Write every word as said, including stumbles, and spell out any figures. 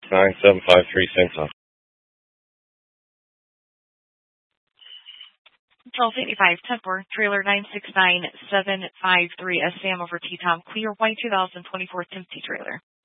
nine seven five three, same time. Charles eighty-five, ten four, trailer nine six nine seven five three, S Sam over T Tom, clear white two thousand twenty-four Timothy trailer.